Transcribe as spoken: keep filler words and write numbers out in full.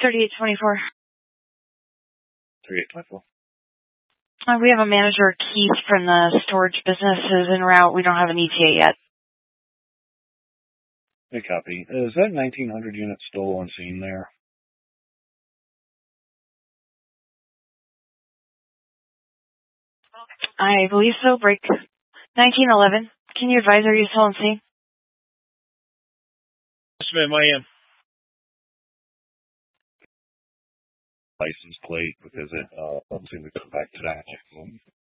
thirty-eight twenty-four. thirty-eight twenty-four. Uh, we have a manager, Keith, from the storage business is en route. We don't have an E T A yet. Hey, copy. Is that nineteen hundred units still on scene there? I believe so. Break nineteen eleven. Can you advise, are you still on scene? Yes, ma'am, I am. License plate because it uh, doesn't seem to come back to that.